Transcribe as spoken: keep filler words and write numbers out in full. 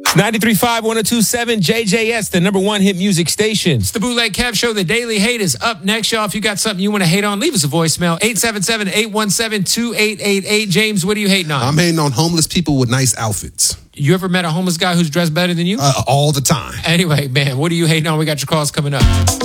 ninety-three point five, one oh two point seven, J J S, the number one hit music station. It's the Bootleg Kev Show. The Daily Hate is up next, y'all. If you got something you want to hate on, leave us a voicemail. eight seven seven, eight one seven, two eight eight eight. James, what are you hating on? I'm hating on homeless people with nice outfits. You ever met a homeless guy who's dressed better than you? Uh, all the time. Anyway, man, what are you hating on? We got your calls coming up.